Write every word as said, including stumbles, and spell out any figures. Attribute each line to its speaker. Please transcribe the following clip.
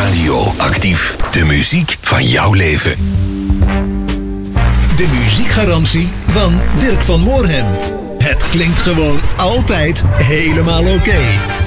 Speaker 1: Radioactief. De muziek van jouw leven.
Speaker 2: De muziekgarantie van Dirk van Moorhem. Het klinkt gewoon altijd helemaal oké. Okay.